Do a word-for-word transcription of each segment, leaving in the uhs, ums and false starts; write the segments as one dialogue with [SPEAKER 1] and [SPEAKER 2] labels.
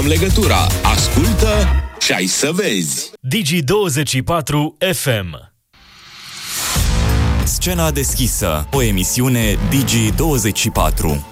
[SPEAKER 1] Legătura. Ascultă și ai să vezi.
[SPEAKER 2] Digi douăzeci și patru F M.
[SPEAKER 3] Scena deschisă. O emisiune Digi douăzeci și patru.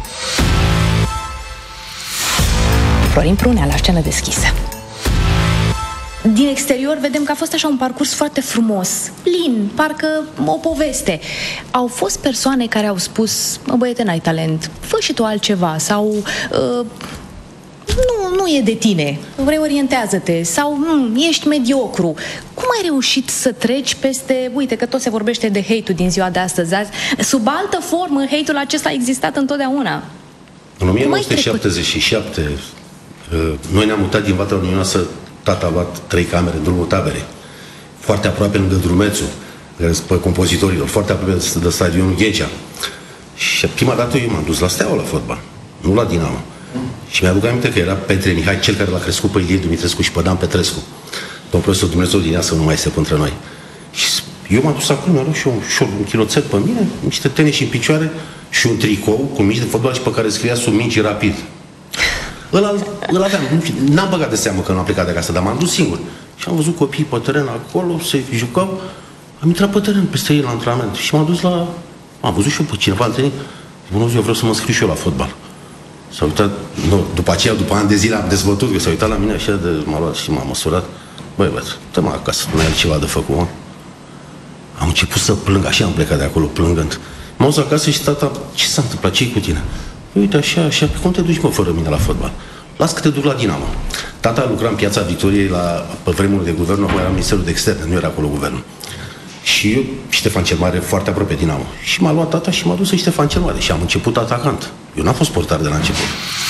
[SPEAKER 4] Florin Prunea la Scena deschisă. Din exterior vedem că a fost așa un parcurs foarte frumos, plin, parcă o poveste. Au fost persoane care au spus: mă, băiete, n-ai talent, fă și tu altceva. Sau uh, nu, nu e de tine, reorientează-te. Sau ești mediocru. Cum ai reușit să treci peste, uite că tot se vorbește de hate-ul din ziua de astăzi, azi, sub altă formă hate-ul acesta a existat întotdeauna.
[SPEAKER 5] În o mie nouă sute șaptezeci și șapte noi ne-am mutat din Vatra Unioasă. Tata a luat trei camere în drumul taberei, foarte aproape lângă Drumețul, pe compozitorilor, foarte aproape de stadionul Ghecea. Și prima dată eu m-am dus la Steaua la fotbal, nu la Dinamo. Și mi-aduc aminte că era Petre Mihai, cel care l-a crescut pe Ilie Dumitrescu și pe Dan Petrescu. Domnul profesor, Dumnezeu din ea să nu mai este între noi. Și eu m-am dus acolo, mi-am luat și un, și un chiloțel pe mine, niște teniși în picioare și un tricou cu mingi de fotbal și pe care scria sub mingi rapid. Îl, îl aveam, n-am băgat de seamă că nu am plecat de acasă, dar m-am dus singur. Și am văzut copiii pe teren acolo, se jucau. Am intrat pe teren peste ei la antrenament și m-am dus la... Am văzut și eu pe cineva întâlnit. Bună ziua, vreau să mă scriu și eu la fotbal. S-a uitat, nu, după aceea, după ani de zile am dezbătut, că s-a uitat la mine așa de m-a luat și m-a măsurat. Băi, băi, dă-mă acasă, nu ai altceva de făcut, mă. Am început să plâng, așa am plecat de acolo, plângând. M-am dus acasă și tata, ce s-a întâmplat, ce-i cu tine? Uite, așa, așa, pe cum te duci, mă, fără mine la fotbal? Las că te duc la Dinamo. Tata lucra în Piața Victoriei, la, pe vremuri de guvern, acum era Ministerul de Externe, nu era acolo guvernul. Și eu, Ștefan cel Mare, foarte aproape Dinamo. Și m-a luat tata și m-a dus în Ștefan cel Mare. Și am început atacant. Eu n-am fost portar de la început.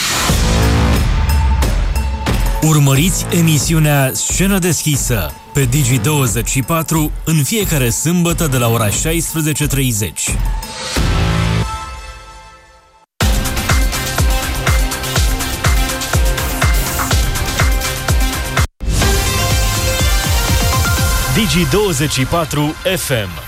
[SPEAKER 2] Urmăriți emisiunea Scenă deschisă pe Digi douăzeci și patru în fiecare sâmbătă de la ora șaisprezece treizeci. Digi douăzeci și patru F M.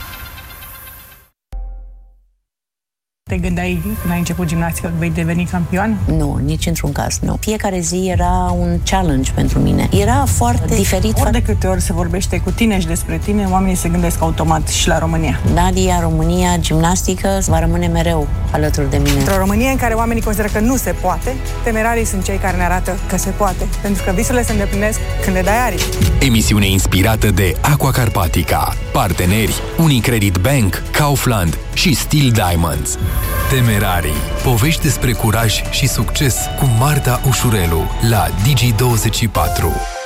[SPEAKER 6] Te gândeai când ai început gimnastică că vei deveni campion?
[SPEAKER 7] Nu, nici într-un caz, nu. Fiecare zi era un challenge pentru mine. Era foarte diferit.
[SPEAKER 6] Ori de câte ori se vorbește cu tine și despre tine, oamenii se gândesc automat și la România.
[SPEAKER 7] Nadia, România, gimnastică va rămâne mereu alături de mine.
[SPEAKER 6] Într-o Românie în care oamenii consideră că nu se poate, temerarii sunt cei care ne arată că se poate. Pentru că visurile se îndeplinesc când le dai aripi.
[SPEAKER 1] Emisiune inspirată de Aqua Carpatica. Parteneri Unicredit Bank, Kaufland și Steel Diamonds. Temerarii. Povești despre curaj și succes cu Marta Ușurelu la Digi douăzeci și patru.